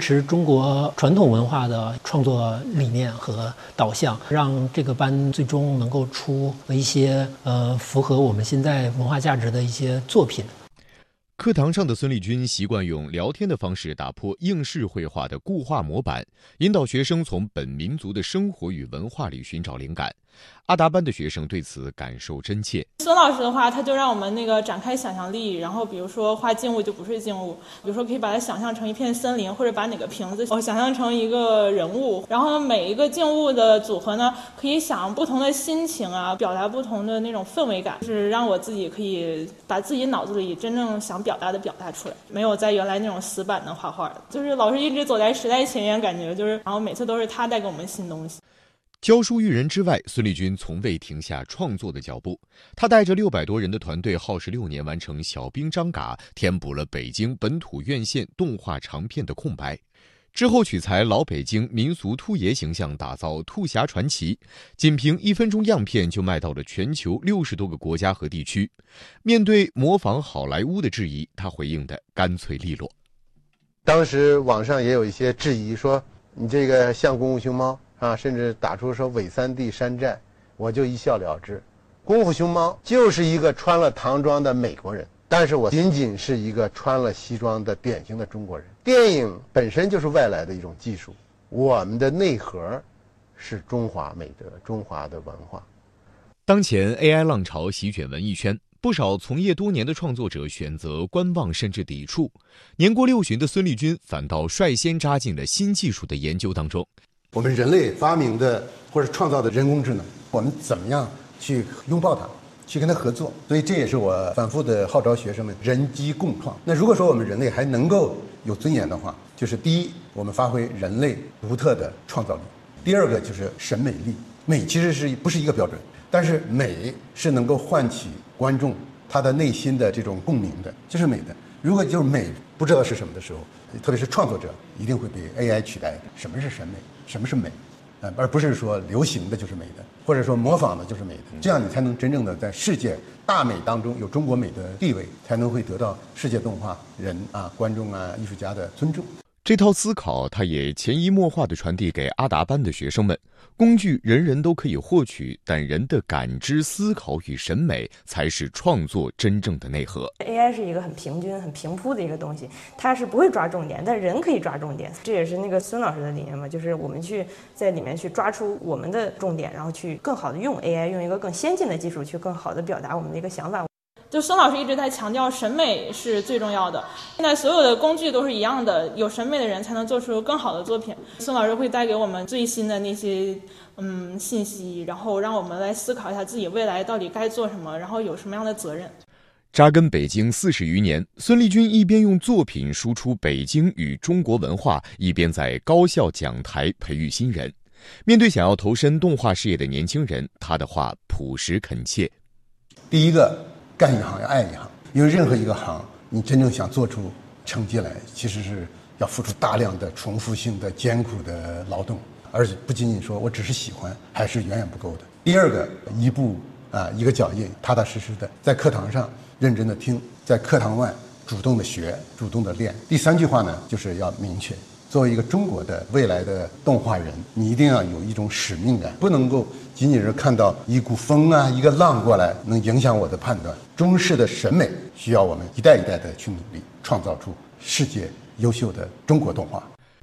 持中国传统文化的创作理念和导向，让这个班最终能够出一些符合我们现在文化价值的一些作品。 课堂上的孙立军习惯用聊天的方式打破应试绘画的固化模板，引导学生从本民族的生活与文化里寻找灵感。阿达班的学生对此感受真切。 孙老师的话，他就让我们展开想象力，然后比如说画静物就不是静物，比如说可以把它想象成一片森林，或者把哪个瓶子想象成一个人物，然后每一个静物的组合呢，可以想不同的心情啊，表达不同的那种氛围感，就是让我自己可以把自己脑子里真正想表达的表达出来，没有在原来那种死板的画画，就是老师一直走在时代前沿，感觉然后每次都是他带给我们新东西。 教书育人之外，孙立军从未停下创作的脚步。他带着600多人的团队，耗时6年完成《小兵张嘎》，填补了北京本土院线动画长片的空白。之后取材老北京民俗兔爷形象，打造兔侠传奇，仅凭1分钟样片就卖到了全球60多个国家和地区。面对模仿好莱坞的质疑，他回应的干脆利落。 当时网上也有一些质疑，说你这个像功夫熊猫啊，甚至打出说伪3D山寨，我就一笑了之。功夫熊猫就是一个穿了唐装的美国人，但是我仅仅是一个穿了西装的典型的中国人。电影本身就是外来的一种技术，我们的内核是中华美德、中华的文化。 当前 AI 浪潮席卷文艺圈，不少从业多年的创作者选择观望甚至抵触。年过60的孙立军反倒率先扎进了新技术的研究当中。 我们人类发明的或者创造的人工智能，我们怎么样去拥抱它，去跟它合作？所以这也是我反复的号召学生们人机共创。那如果说我们人类还能够有尊严的话，就是第一，我们发挥人类独特的创造力；第二个就是审美力。美其实不是一个标准，但是美是能够唤起观众他的内心的这种共鸣的，这是美的。如果就是美不知道是什么的时候，特别是创作者一定会被 AI 取代的。什么是审美？什么是美？而不是说流行的就是美的，或者说模仿的就是美的。这样你才能真正的在世界大美当中有中国美的地位，才能会得到世界动画人啊、观众啊、艺术家的尊重。 这套思考，他也潜移默化地传递给阿达班的学生们。工具人人都可以获取，但人的感知、思考与审美才是创作真正的内核。 AI 是一个很平均、很平铺的一个东西，它是不会抓重点，但人可以抓重点。这也是那个孙老师的理念嘛，就是我们去在里面去抓出我们的重点，然后去更好的用 AI， 用一个更先进的技术去更好的表达我们的一个想法。 就孙老师一直在强调审美是最重要的，现在所有的工具都是一样的，有审美的人才能做出更好的作品。孙老师会带给我们最新的那些信息，然后让我们来思考一下自己未来到底该做什么，然后有什么样的责任。 扎根北京40余年，孙立军一边用作品输出北京与中国文化，一边在高校讲台培育新人。面对想要投身动画事业的年轻人，他的话朴实恳切。 第一个，干一行要爱一行，因为任何一个行，你真正想做出成绩来，其实是要付出大量的重复性的艰苦的劳动，而且不仅仅说我只是喜欢，还是远远不够的。第二个，一步一个脚印，踏踏实实的在课堂上认真的听，在课堂外主动的学，主动的练。第三句话呢，就是要明确。作为一个中国的未来的动画人，你一定要有一种使命感，不能够仅仅是看到一股风一个浪过来能影响我的判断。中式的审美需要我们一代一代的去努力，创造出世界优秀的中国动画。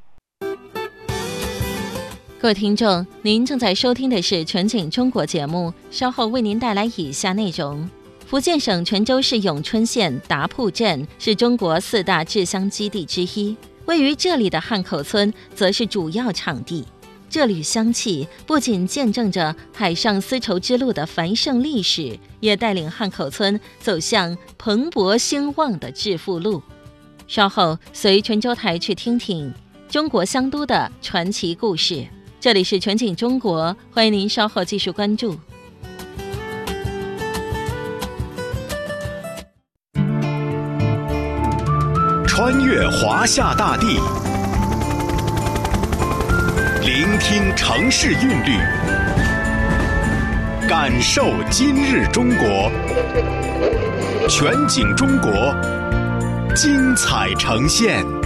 各位听众，您正在收听的是全景中国节目，稍后为您带来以下内容。福建省泉州市永春县达铺镇是中国4大制香基地之一，位于这里的汉口村则是主要场地。这缕香气不仅见证着海上丝绸之路的繁盛历史，也带领汉口村走向蓬勃兴旺的致富路。稍后随泉州台去听听中国香都的传奇故事。这里是全景中国，欢迎您稍后继续关注。 穿越华夏大地，聆听城市韵律，感受今日中国。全景中国，精彩呈现。